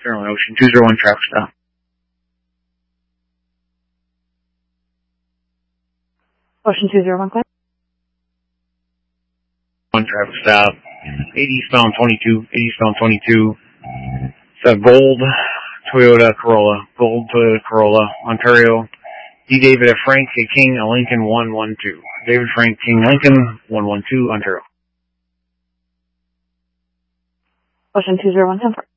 Fairmont Ocean, 201 traffic stop. Ocean 201, clear. One traffic stop. 8 eastbound 22, 8 eastbound 22. It's a gold Toyota Corolla, Ontario. D. David F. Frank King Lincoln 112. David Frank King Lincoln 112, Ontario. Ocean 201, 10-4.